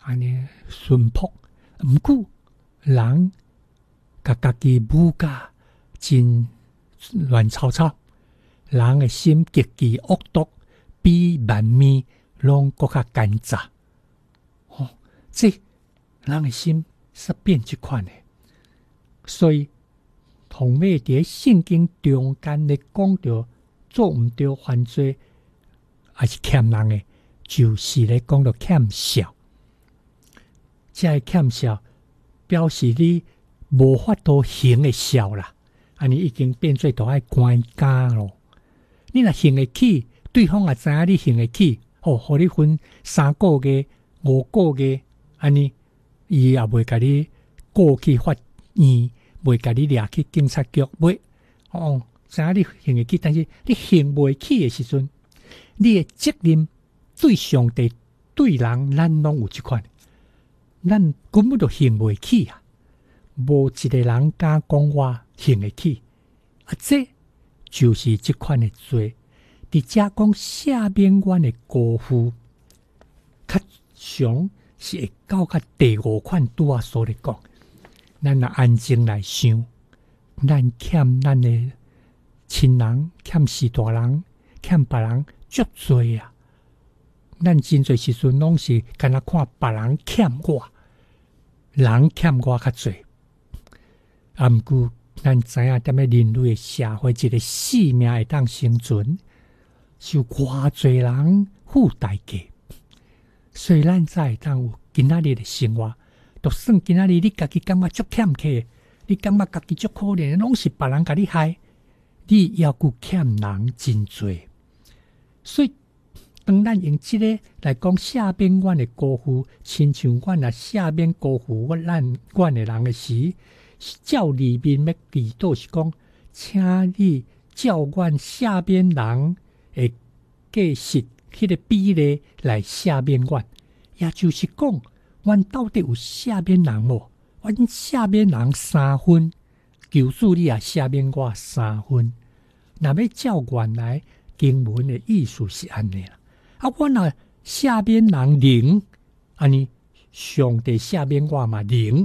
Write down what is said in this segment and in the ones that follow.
安尼淳朴，毋过人甲家己母家真乱糟糟，人的心极其恶毒，比万面拢搁较奸诈。这人的心是变即款的，所以同尾伫圣经中间咧讲到做毋对犯罪，还是欠人的，就是咧讲到欠孝。这个欠孝表示你无法度行的孝啦，安尼已经变做都爱关家咯。你若行得起，对方也知影你行得起，互你分3个月、5个月，安尼伊也袂甲你告去法院，袂甲你抓去警察局，袂知影你行得起，但是你行袂起的时阵，你的责任对上帝、对人，咱拢有即款。咱根本就行袂起啊！无一个人敢讲我行得起这就是即款的罪。伫遮讲下边阮的辜负，较常是会到较第5款拄啊所咧讲。咱若安静来想，咱欠咱的亲人、欠士大人、欠别人足多啊！咱真侪时阵拢是敢若看别人欠我，人欠我较多。毋过咱知影踮咧人类的社会，一个性命会当生存，是偌侪人付代价。所以咱才会当有今仔日的生活。就算今仔日你家己感觉足欠客，你感觉家己足可怜，拢是别人甲你害，你要顾欠人真多。所以当咱用这个来讲赦免阮的辜负，亲像阮若赦免辜负阮的人的时，是照里面要祈祷是讲，请你照阮赦免人的价值迄个比例来赦免阮，也就是讲，阮到底有赦免人无？阮赦免人3分，求主你也赦免我3分。若要照原来经文的意思是安尼啦。我若赦免人0，安尼上帝赦免我嘛0。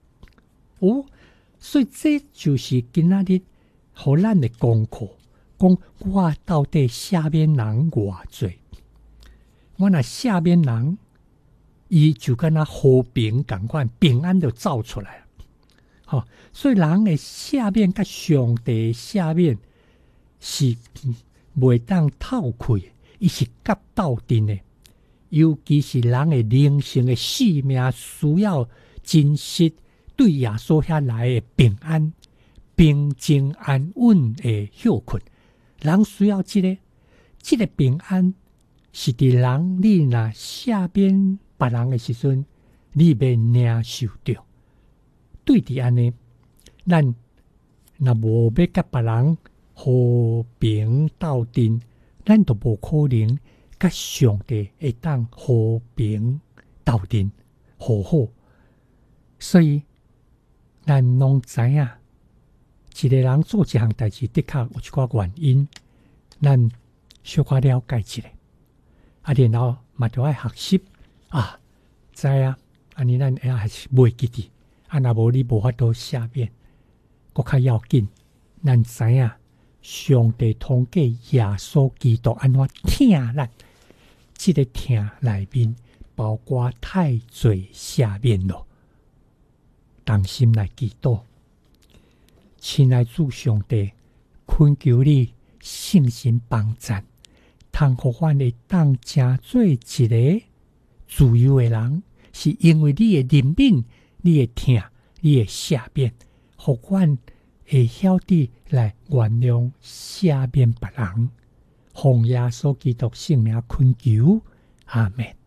所以这就是今仔日互咱的功课，讲我到底赦免人偌济？我若赦免人，伊就敢若和平共款，平安就走出来了。所以人的赦免甲上帝的赦免是袂当透开，伊是夹斗阵的。尤其是人的灵性的生命，需要真实对耶稣遐来的平安、平静、安稳的休困。人需要这个平安，是伫人你若赦免别人的时阵，你要领受到。对伫安尼，咱若无要甲别人和平斗阵，咱就无可能甲上帝会当和平斗阵和好。所以咱拢知影，一个人做一项代志，的确有一寡原因，咱小可了解一下。然后嘛就爱学习知影安尼咱还是袂记伫。若无你无法度赦免，搁较要紧。咱知影上帝通过耶稣基督安怎疼咱，这个疼内面包括太罪赦免咯。当心来祈祷，亲爱主上帝，恳求你圣神帮赞，通互阮会当成做一个自由的人，是因为你的怜悯、你的疼、你的赦免，互阮会晓得来原谅赦免别人。奉耶稣基督圣名恳求，阿们。